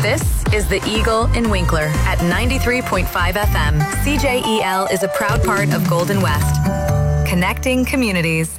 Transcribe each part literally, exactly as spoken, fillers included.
This is the Eagle in Winkler at ninety-three point five F M. C J E L is a proud part of Golden West, connecting communities.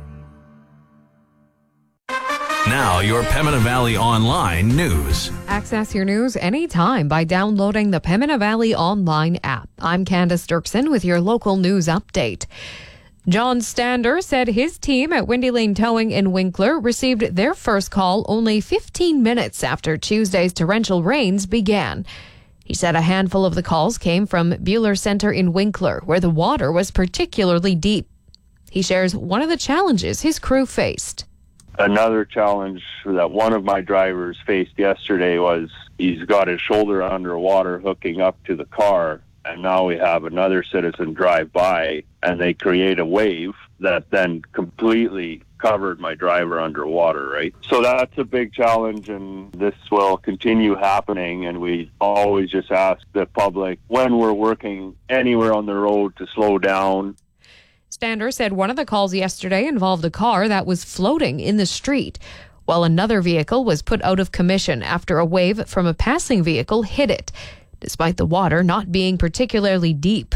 Now, your Pembina Valley Online news. Access your news anytime by downloading the Pembina Valley Online app. I'm Candace Dirksen with your local news update. John Stander said his team at Windy Lane Towing in Winkler received their first call only fifteen minutes after Tuesday's torrential rains began. He said a handful of the calls came from Buehler Center in Winkler, where the water was particularly deep. He shares one of the challenges his crew faced. Another challenge that one of my drivers faced yesterday was he's got his shoulder underwater hooking up to the car, and now we have another citizen drive by and they create a wave that then completely covered my driver underwater, right? So that's a big challenge, and this will continue happening, and we always just ask the public when we're working anywhere on the road to slow down. Stander said one of the calls yesterday involved a car that was floating in the street, while another vehicle was put out of commission after a wave from a passing vehicle hit it, despite the water not being particularly deep.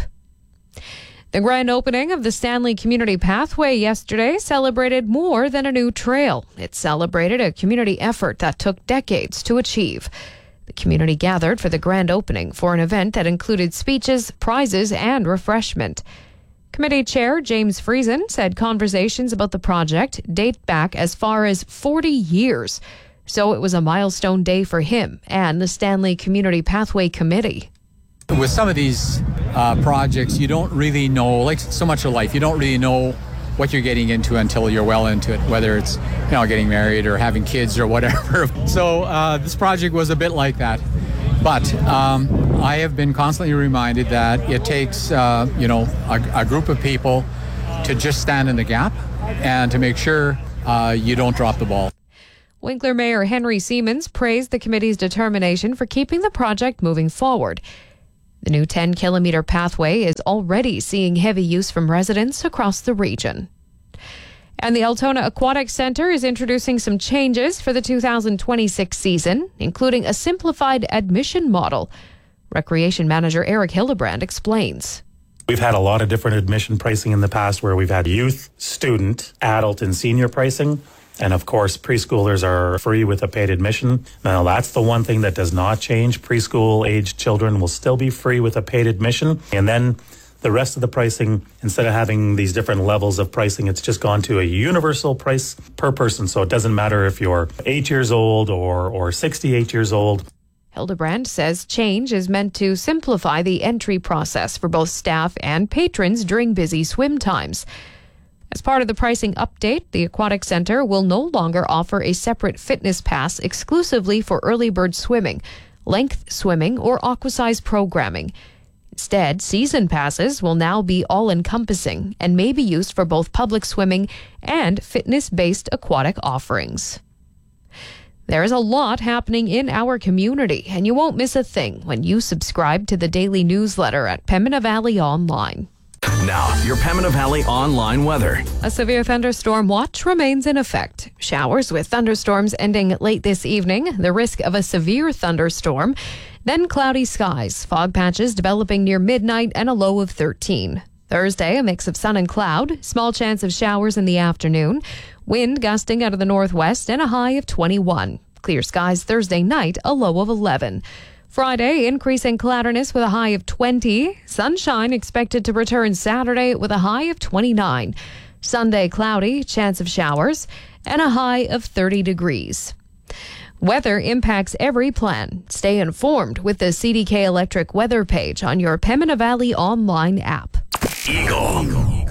The grand opening of the Stanley Community Pathway yesterday celebrated more than a new trail. It celebrated a community effort that took decades to achieve. The community gathered for the grand opening for an event that included speeches, prizes, and refreshment. Committee Chair James Friesen said conversations about the project date back as far as forty years. So it was a milestone day for him and the Stanley Community Pathway Committee. With some of these uh, projects, you don't really know, like so much of life, you don't really know what you're getting into until you're well into it, whether it's, you know, getting married or having kids or whatever. So uh, this project was a bit like that. But um, I have been constantly reminded that it takes, uh, you know, a, a group of people to just stand in the gap and to make sure uh, you don't drop the ball. Winkler Mayor Henry Siemens praised the committee's determination for keeping the project moving forward. The new ten-kilometre pathway is already seeing heavy use from residents across the region. And the Altona Aquatic Centre is introducing some changes for the two thousand twenty-six season, including a simplified admission model. Recreation Manager Eric Hildebrand explains. We've had a lot of different admission pricing in the past where we've had youth, student, adult, and senior pricing. And of course, preschoolers are free with a paid admission. Now, that's the one thing that does not change. Preschool-aged children will still be free with a paid admission. And then the rest of the pricing, instead of having these different levels of pricing, it's just gone to a universal price per person. So it doesn't matter if you're eight years old or, or sixty-eight years old. Hildebrand says change is meant to simplify the entry process for both staff and patrons during busy swim times. As part of the pricing update, the Aquatic Centre will no longer offer a separate fitness pass exclusively for early bird swimming, length swimming, or aquasize programming. Instead, season passes will now be all-encompassing and may be used for both public swimming and fitness-based aquatic offerings. There is a lot happening in our community, and you won't miss a thing when you subscribe to the daily newsletter at Pembina Valley Online. Now, your Pembina Valley Online weather. A severe thunderstorm watch remains in effect. Showers with thunderstorms ending late this evening. The risk of a severe thunderstorm. Then cloudy skies. Fog patches developing near midnight and a low of thirteen. Thursday, a mix of sun and cloud. Small chance of showers in the afternoon. Wind gusting out of the northwest and a high of twenty-one. Clear skies Thursday night, a low of eleven. Friday, increasing cloudiness with a high of twenty. Sunshine expected to return Saturday with a high of twenty-nine. Sunday, cloudy, chance of showers, and a high of thirty degrees. Weather impacts every plan. Stay informed with the C D K Electric weather page on your Pembina Valley Online app. Eagle.